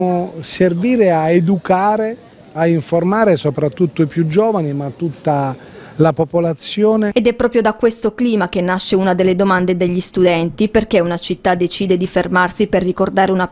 servire a educare, a informare soprattutto i più giovani, ma tutta la popolazione. Ed è proprio da questo clima che nasce una delle domande degli studenti: perché una città decide di fermarsi per ricordare una